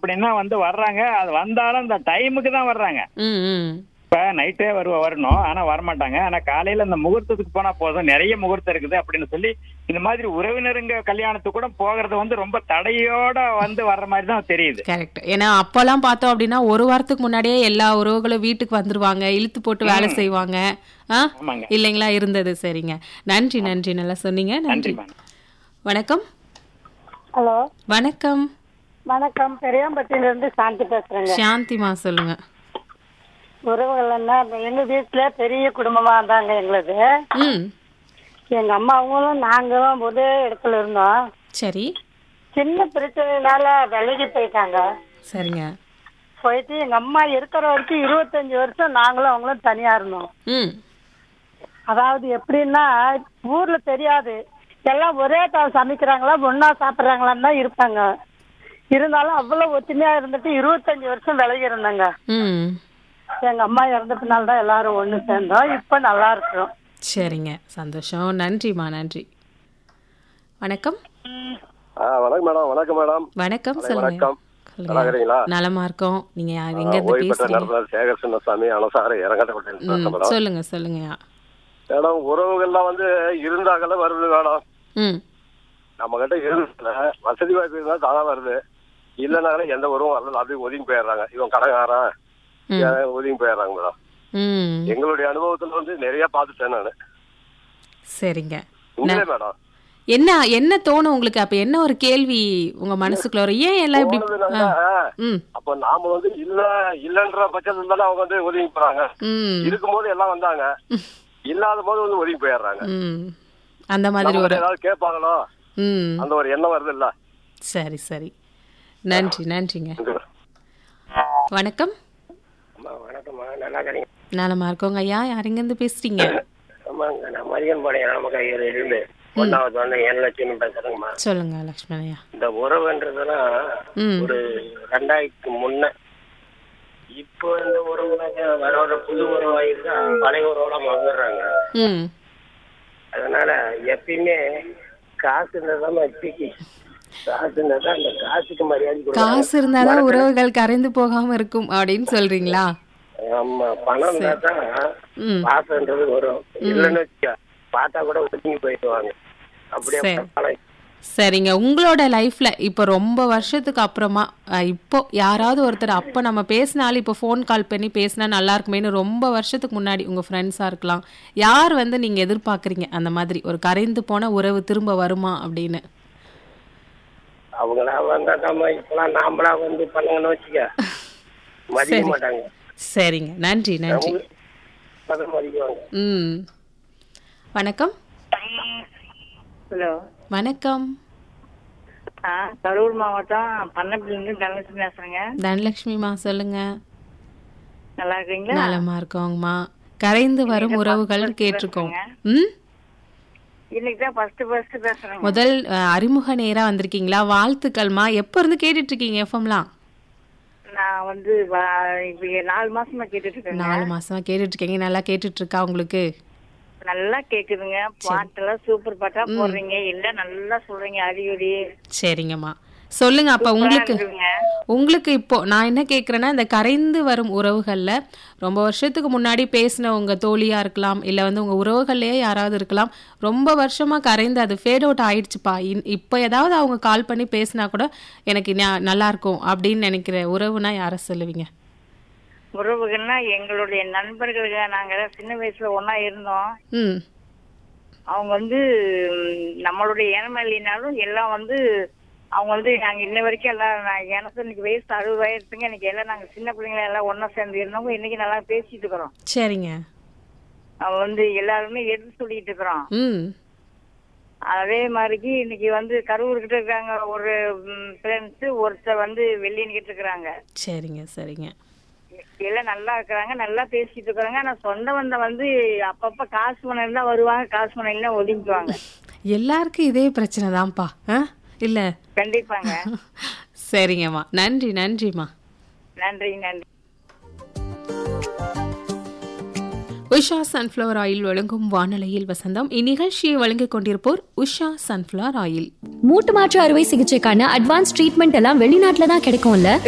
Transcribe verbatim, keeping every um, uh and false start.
அப்படின்னா வந்து வர்றாங்க. அது வந்தாலும் இந்த டைமுக்கு தான் வர்றாங்க. ம் ம் இப்ப நைட்டே வருவ வரணும், ஆனா வரமாட்டாங்க. ஆனா காலையில இந்த முகூர்த்தத்துக்கு போனா போதும், நிறைய முகூர்த்தம் இருக்குது அப்படின்னு சொல்லி இந்த மாதிரி உறவினருங்க கல்யாணத்துக்கு கூட போகிறது வந்து ரொம்ப தடையோட வந்து வர்ற மாதிரி தான் தெரியுது. கரெக்ட். ஏன்னா அப்போல்லாம் பார்த்தோம் அப்படின்னா ஒரு வாரத்துக்கு முன்னாடியே எல்லா உறவுகளும் வீட்டுக்கு வந்துருவாங்க, இழுத்து போட்டு வேலை ம். செய்வாங்க. ஆ ஆமாங்க. இல்லைங்களா இருந்தது. சரிங்க, நன்றி நன்றி, நல்லா சொன்னீங்க. நன்றி. நன்றிம்மா. வணக்கம். ஹலோ வணக்கம். வணக்கம். பெரியாம்பட்டியில இருந்து சாந்தி பேசுறேங்க. சாந்திமா சொல்லுங்க. உறவுகள் என்ன, எங்க வீட்டுல பெரிய குடும்பமா இருந்தாங்க எங்களுது. ம் எங்க அம்மாவும் நாங்களும் ஒரே இடத்துல இருந்தோம். சரி சின்ன பிரச்சனைனால விலகி போயிட்டாங்க. சரிங்க. போயிட்டு எங்க அம்மா இருக்கிற வரைக்கும் இருபத்தஞ்சு வருஷம் நாங்களும் அவங்களும் தனியா இருந்தோம். ம் அதாவது எப்படின்னா ஊர்ல தெரியாது, எல்லாம் ஒரே தாள் சமைக்கிறாங்களா ஒன்னா சாப்பிட்றாங்களான்னு தான் இருப்பாங்க. இருந்தாலும் அவ்வளவு ஒத்துமையா இருந்துட்டு இருபத்தஞ்சு வருஷம் விலகி இருந்தாங்க. ம் எங்க அம்மா இறந்த பின்னால் தான் எல்லாரும் ஒண்ணு சேர்ந்தோம். இப்ப நல்லா இருக்கிறோம். சரிங்க, சந்தோஷம். நன்றிம்மா, நன்றி. வணக்கம். ஆ வணக்கம் மேடம். வணக்கம் மேடம். வணக்கம், காலை சொல்லுங்க. வணக்கம். சொல்லுங்க. நல்லா இருக்கிறீங்களா? நலமா இருக்கோம். நீங்க யார், ஆ, எங்க இருந்து ஓய்வு பெற்ற பேசுறீங்க? நடராஜர் சேகர் சின்னசாமி அனசார இறங்கப்பட்ட ம் மேடம். சொல்லுங்க சொல்லுங்க. மேடம், உறவுகள்லாம் வந்து இருந்தாங்கள வருது மேடம். ம் நம்ம கிட்ட இருந்ததுல வசதி வாய்ப்பு இருந்தா தானா வருது, இல்லைனால எந்த உறவும் வரல, அப்படியே ஒதுங்கி போயிடுறாங்க. இவன் கடைக்காரன் ம் ஒதுங்கி போயிடுறாங்க மேடம். ம் எங்களுடைய அனுபவத்துல வந்து நிறைய பார்த்துட்டேன் நானு. சரிங்க. உண்மையிலே மேடம். என்ன என்ன தோணும் உங்களுக்கு? அப்ப என்ன ஒரு கேள்வி உங்க மனசுக்குள்ள வரும்? ஏன் எல்லாம் இப்படி? போனதுனால, ஆ, ம் அப்ப நாம வந்து இல்ல இல்லன்ற பட்சத்துல தானே அவங்க வந்து ஒதுங்கி போறாங்க. ம் இருக்கும்போது எல்லாம் வந்தாங்க, இல்லாத போது வந்து ஒதுங்கி போயிடுறாங்க. ம் அந்த மாதிரி நம்ம ஒரு ஏதாவது கேட்பாங்களோ ம் அந்த ஒரு எண்ணம் வருது இல்ல. சரி சரி, நன்றி நன்றிங்க. வணக்கம். வணக்கம்மா, நல்லா இருக்கீங்க? நலமா இருக்கோங்க ஐயா. யாருங்க இருந்து பேசுறீங்க? ஆமாங்க, நான் மதியம் பாளையம் ராமகாயில இருந்து ஒன்னாவது வந்து என் லட்சுமி பேசுறேங்கம்மா. சொல்லுங்க லக்ஷ்மணையா. இந்த உறவுன்றதெல்லாம் ம் ஒரு ரெண்டாயிரத்துக்கு முன்ன, இப்போ இந்த உறவுனாக்க வர வர புது உறவாயிருந்தா பழைய உறவுலாம் வந்துடுறாங்க. ம் அதனால எப்பயுமே காசு இருந்தாதான் இப்பைக்கு காசு இருந்தாதான் அந்த காசுக்கு மரியாதை கொடுக்குறாங்க. காசு இருந்தாதான் உறவுகள் கரைந்து போகாம இருக்கும் அப்படின்னு சொல்றீங்களா? ஆமா, பணம் இருந்தா தான் ம் பாசன்றது வரும். இல்லைன்னு வச்சுக்க பார்த்தா கூட ஒதுங்கி போயிடுவாங்க. அப்படியே சரி. பழகி சரிங்க. உங்களோட லைஃப்ல இப்போ ரொம்ப வருஷத்துக்கு அப்புறமா அஹ், இப்போ யாராவது ஒருத்தர் அப்போ நம்ம பேசினாலும் இப்போ ஃபோன் கால் பண்ணி பேசினா நல்லா இருக்குமேனு ரொம்ப வருஷத்துக்கு முன்னாடி உங்க ஃப்ரெண்ட்ஸா இருக்கலாம், யார் வந்து நீங்க எதிர்பார்க்குறீங்க அந்த மாதிரி ஒரு கரைந்து போன உறவு திரும்ப வருமா அப்படின்னு? அவங்களா வந்தாதாம்மா. இப்பெல்லாம் நாமளா வந்து பண்ணணும்னு வச்சுக்க மதிக்க சரி. மாட்டாங்க. சரிங்க, நன்றி நன்றி. அவங்க பதம் மதிக்குவாங்க. ம் வணக்கம். ஹலோ, வணக்கம். ஆ கரூர் மாவட்டம் பண்ணப்பிலிருந்து தனலட்சுமி பேசுறேங்க. தனலட்சுமிமா சொல்லுங்க. நல்லா இருக்கீங்களா? நலமா இருக்கோங்கம்மா. கரைந்து வரும் இன்னைக்கு உறவுகள் first கேட்டிருக்கோம். பேசுறேங்க. ம் இன்னைக்கு தான் ஃபர்ஸ்ட் ஃபர்ஸ்ட் பேசுறேங்க. முதல் அஹ், அறிமுக நேரா வந்திருக்கீங்களா? வாழ்த்துக்கள்மா. எப்போ இருந்து கேட்டுட்டு இருக்கீங்க எஃப்எம்லாம்? நான் வந்து வ- இப்ப நாலு மாசமா கேட்டுட்டு இருக்கேங்க. நாலு மாசமா கேட்டுட்டு இருக்கீங்க. நல்லா கேட்டுட்டு இருக்கா உங்களுக்கு? நல்லா கேக்குதுங்க. பாட்டெல்லாம் சூப்பர் பாட்டா போடுறீங்க, இல்ல நல்லா சொல்றீங்க அறிகுறி. சரிங்கம்மா, சொல்லுங்க. அப்ப சூப்பரா உங்களுக்கு இருக்குதுங்க. உங்களுக்கு இப்போ நான் என்ன கேட்குறேன்னா, இந்த கரைந்து வரும் உறவுகள்ல ரொம்ப வருஷத்துக்கு முன்னாடி பேசின உங்க தோழியா இருக்கலாம், இல்ல வந்து உங்க உறவுகள்லயே யாராவது இருக்கலாம், ரொம்ப வருஷமா கரைந்து அது ஃபேட் அவுட் ஆயிடுச்சுப்பா, இன்- இப்போ ஏதாவது அவங்க கால் பண்ணி பேசினா கூட எனக்கு ஞா- நல்லா இருக்கும் அப்படின்னு நினைக்கிற உறவுனா யாரை சொல்லுவீங்க? உறவுகள்னா எங்களுடைய நண்பர்களுக்கு, நாங்க சின்ன வயசுல ஒன்னா இருந்தோம். ம் அவங்க வந்து ம், நம்மளுடைய ஏழ்மை இல்லைனாலும் எல்லாம் வந்து அவங்க வந்து நாங்க இன்ன வரைக்கும் எல்லாம், நான் எனக்கு இன்னைக்கு வயசு அறுபது வயசுங்க, இன்னைக்கு எல்லாம் நாங்க சின்ன பிள்ளைங்க எல்லாம் ஒன்னா சேர்ந்து இருந்தவங்க இன்னைக்கு நல்லா பேசிட்டு இருக்கிறோம். சரிங்க. அவங்க வந்து எல்லாருமே எடுத்து சொல்லிட்டு இருக்கிறோம். ம் அதே மாதிரிக்கு இன்னைக்கு வந்து கரூர்கிட்ட இருக்காங்க ஒரு ஃப்ரெண்ட்ஸ், ஒருத்தர் வந்து வெள்ளியன்கிட்ட இருக்கிறாங்க. சரிங்க சரிங்க. எல்லாம் நல்லா இருக்கிறாங்க, நல்லா பேசிட்டு இருக்கிறாங்க. ஆனா சொந்த வந்த வந்து அப்பப்ப காசு பணம் இருந்தா வருவாங்க, காசு பணம் இல்லைன்னா ஒதுங்கிக்குவாங்க. எல்லாருக்கும் இதே பிரச்சனை தான்ப்பா. ஆ இல்ல? கண்டிப்பாங்க. சரிங்கம்மா, நன்றி நன்றிம்மா. நன்றி நன்றி. உஷா சன்ஃப்ளவர் ஆயில் வழங்கும் வானலையில் வசந்தம். இந்நிகழ்ச்சியை வழங்கிக் கொண்டிருப்போர் உஷா சன்ஃப்ளவர் ஆயில். மூட்டு மாற்று அறுவை சிகிச்சைக்கான அட்வான்ஸ் ட்ரீட்மெண்ட் எல்லாம் வெளிநாட்டுல தான் கிடைக்கும்ல.